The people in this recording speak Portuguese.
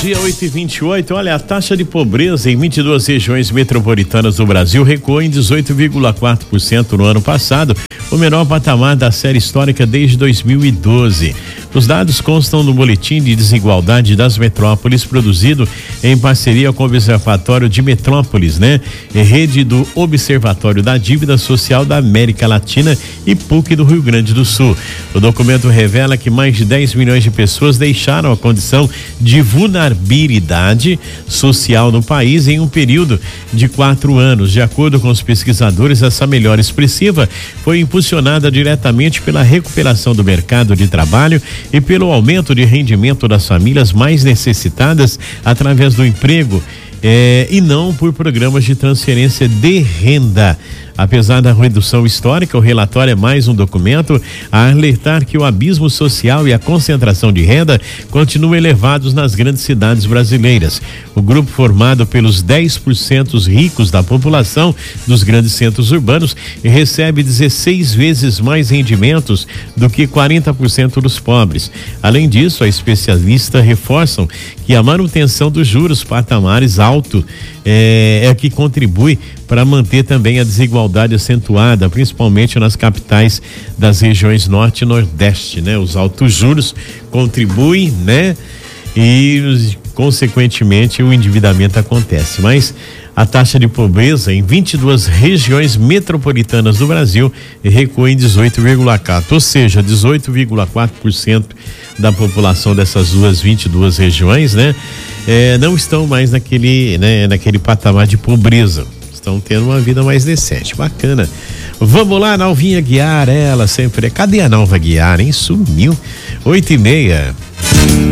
dia, 8h28. Olha, a taxa de pobreza em 22 regiões metropolitanas do Brasil recuou em 18,4% no ano passado, o menor patamar da série histórica desde 2012. Os dados constam no Boletim de Desigualdade das Metrópoles, produzido em parceria com o Observatório de Metrópoles, Rede do Observatório da Dívida Social da América Latina e PUC do Rio Grande do Sul. O documento revela que mais de 10 milhões de pessoas deixaram a condição de vulnerabilidade social no país em um período de 4 anos. De acordo com os pesquisadores, essa melhora expressiva foi impulsionada diretamente pela recuperação do mercado de trabalho e pelo aumento de rendimento das famílias mais necessitadas através do emprego, e não por programas de transferência de renda. Apesar da redução histórica, o relatório é mais um documento a alertar que o abismo social e a concentração de renda continuam elevados nas grandes cidades brasileiras. O grupo formado pelos 10% ricos da população dos grandes centros urbanos recebe 16 vezes mais rendimentos do que 40% dos pobres. Além disso, a especialista reforçam que a manutenção dos juros patamares alto é que contribui para manter também a desigualdade acentuada, principalmente nas capitais das regiões norte e nordeste, Os altos juros contribuem, E consequentemente o endividamento acontece. Mas a taxa de pobreza em 22 regiões metropolitanas do Brasil recuou em 18,4%, ou seja, 18,4% da população dessas 22 regiões, não estão mais naquele patamar de pobreza. Estão tendo uma vida mais decente, bacana. Vamos lá, Nalvinha Guiar, ela sempre. Cadê a Nalva Guiar, hein? Sumiu. 8h30.